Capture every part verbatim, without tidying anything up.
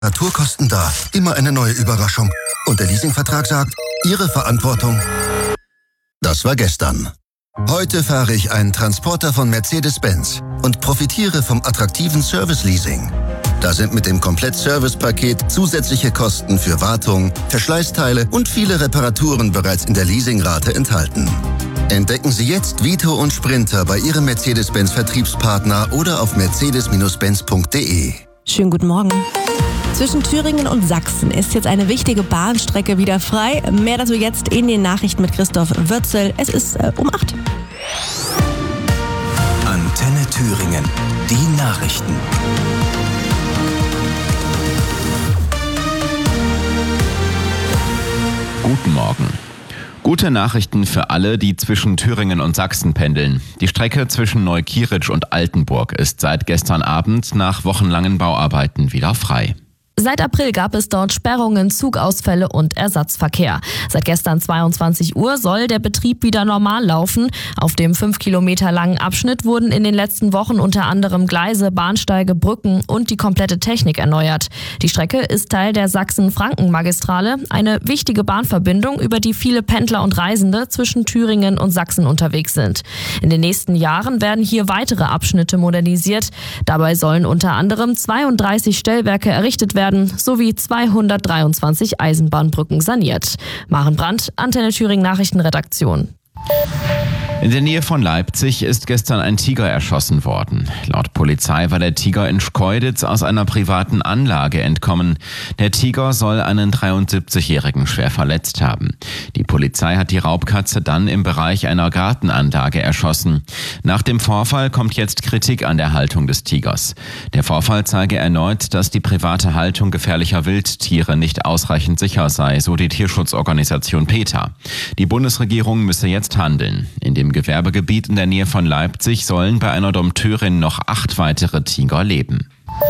Naturkosten da. Immer eine neue Überraschung. Und der Leasingvertrag sagt, Ihre Verantwortung. Das war gestern. Heute fahre ich einen Transporter von Mercedes-Benz und profitiere vom attraktiven Service-Leasing. Da sind mit dem Komplett-Service-Paket zusätzliche Kosten für Wartung, Verschleißteile und viele Reparaturen bereits in der Leasingrate enthalten. Entdecken Sie jetzt Vito und Sprinter bei Ihrem Mercedes-Benz-Vertriebspartner oder auf mercedes Benz punkt de. Schönen guten Morgen. Zwischen Thüringen und Sachsen ist jetzt eine wichtige Bahnstrecke wieder frei. Mehr dazu jetzt in den Nachrichten mit Christoph Würzel. Es ist äh, um acht. Antenne Thüringen. Die Nachrichten. Guten Morgen. Gute Nachrichten für alle, die zwischen Thüringen und Sachsen pendeln. Die Strecke zwischen Neukirch und Altenburg ist seit gestern Abend nach wochenlangen Bauarbeiten wieder frei. Seit April gab es dort Sperrungen, Zugausfälle und Ersatzverkehr. Seit gestern zweiundzwanzig Uhr soll der Betrieb wieder normal laufen. Auf dem fünf Kilometer langen Abschnitt wurden in den letzten Wochen unter anderem Gleise, Bahnsteige, Brücken und die komplette Technik erneuert. Die Strecke ist Teil der Sachsen-Franken-Magistrale, eine wichtige Bahnverbindung, über die viele Pendler und Reisende zwischen Thüringen und Sachsen unterwegs sind. In den nächsten Jahren werden hier weitere Abschnitte modernisiert. Dabei sollen unter anderem zweiunddreißig Stellwerke errichtet werden, sowie zweihundertdreiundzwanzig Eisenbahnbrücken saniert. Maren Brandt, Antenne Thüringen Nachrichtenredaktion. In der Nähe von Leipzig ist gestern ein Tiger erschossen worden. Laut Polizei war der Tiger in Schkeuditz aus einer privaten Anlage entkommen. Der Tiger soll einen dreiundsiebzigjährigen schwer verletzt haben. Die Polizei hat die Raubkatze dann im Bereich einer Gartenanlage erschossen. Nach dem Vorfall kommt jetzt Kritik an der Haltung des Tigers. Der Vorfall zeige erneut, dass die private Haltung gefährlicher Wildtiere nicht ausreichend sicher sei, so die Tierschutzorganisation PETA. Die Bundesregierung müsse jetzt handeln. In dem Gewerbegebiet in der Nähe von Leipzig sollen bei einer Dompteurin noch acht weitere Tiger leben.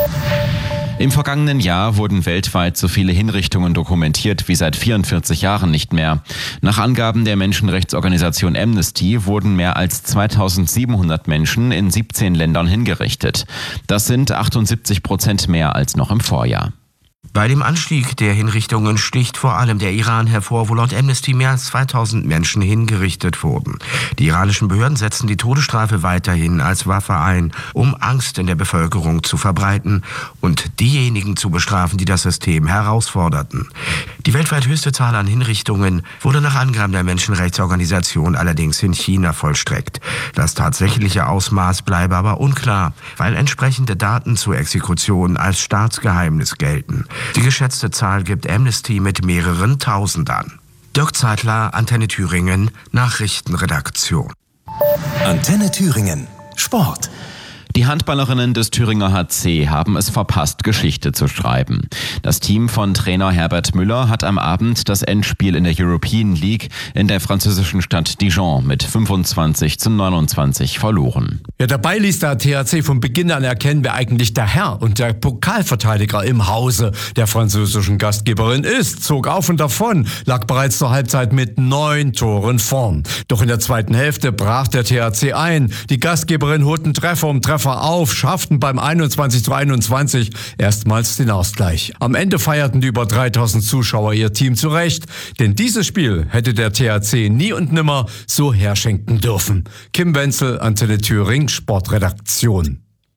Im vergangenen Jahr wurden weltweit so viele Hinrichtungen dokumentiert wie seit vierundvierzig Jahren nicht mehr. Nach Angaben der Menschenrechtsorganisation Amnesty wurden mehr als zweitausendsiebenhundert Menschen in siebzehn Ländern hingerichtet. Das sind achtundsiebzig Prozent mehr als noch im Vorjahr. Bei dem Anstieg der Hinrichtungen sticht vor allem der Iran hervor, wo laut Amnesty mehr als zweitausend Menschen hingerichtet wurden. Die iranischen Behörden setzen die Todesstrafe weiterhin als Waffe ein, um Angst in der Bevölkerung zu verbreiten und diejenigen zu bestrafen, die das System herausforderten. Die weltweit höchste Zahl an Hinrichtungen wurde nach Angaben der Menschenrechtsorganisation allerdings in China vollstreckt. Das tatsächliche Ausmaß bleibe aber unklar, weil entsprechende Daten zur Exekution als Staatsgeheimnis gelten. Die geschätzte Zahl gibt Amnesty mit mehreren Tausend an. Dirk Zeitler, Antenne Thüringen, Nachrichtenredaktion. Antenne Thüringen, Sport. Die Handballerinnen des Thüringer H C haben es verpasst, Geschichte zu schreiben. Das Team von Trainer Herbert Müller hat am Abend das Endspiel in der European League in der französischen Stadt Dijon mit fünfundzwanzig zu neunundzwanzig verloren. Ja, dabei ließ der T H C von Beginn an erkennen, wer eigentlich der Herr und der Pokalverteidiger im Hause der französischen Gastgeberin ist. Zog auf und davon, lag bereits zur Halbzeit mit neun Toren vorn. Doch in der zweiten Hälfte brach der T H C ein. Die Gastgeberin holten Treffer um Treffer auf, schafften beim einundzwanzig zu einundzwanzig erstmals den Ausgleich. Am Ende feierten die über dreitausend Zuschauer ihr Team zurecht, denn dieses Spiel hätte der T H C nie und nimmer so herschenken dürfen. Kim Wenzel, Antenne Thüringen, Sportredaktion.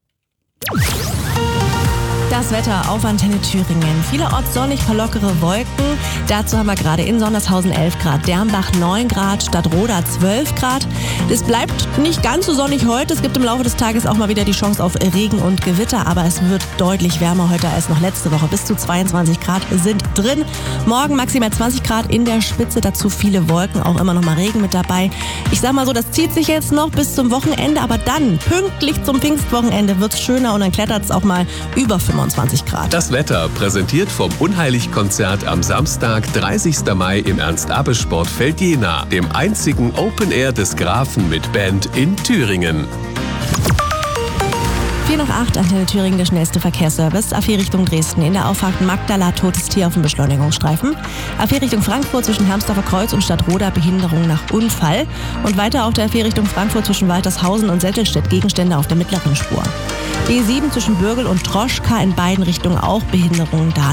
Das Wetter auf Antenne Thüringen. Vielerorts sonnig, paar lockere Wolken. Dazu haben wir gerade in Sondershausen elf Grad, Dernbach neun Grad, Stadtroda zwölf Grad. Es bleibt nicht ganz so sonnig heute. Es gibt im Laufe des Tages auch mal wieder die Chance auf Regen und Gewitter, aber es wird deutlich wärmer heute als noch letzte Woche. Bis zu zweiundzwanzig Grad sind drin. Morgen maximal zwanzig Grad in der Spitze, dazu viele Wolken, auch immer noch mal Regen mit dabei. Ich sag mal so, das zieht sich jetzt noch bis zum Wochenende, aber dann, pünktlich zum Pfingstwochenende, wird es schöner und dann klettert es auch mal über fünfundzwanzig Grad. Das Wetter präsentiert vom Unheilig-Konzert am Samstag, dreißigsten Mai im Ernst-Abbe-Sportfeld Jena, dem einzigen Open Air des Grafen mit Band in Thüringen. vier nach acht, Antenne Thüringen, der schnellste Verkehrsservice. A vier Richtung Dresden. In der Auffahrt Magdala, totes Tier auf dem Beschleunigungsstreifen. A vier Richtung Frankfurt zwischen Hermsdorfer Kreuz und Stadtroda, Behinderung nach Unfall. Und weiter auf der A vier Richtung Frankfurt zwischen Waltershausen und Settelstedt, Gegenstände auf der mittleren Spur. B sieben zwischen Bürgel und Troschka, in beiden Richtungen auch Behinderungen da.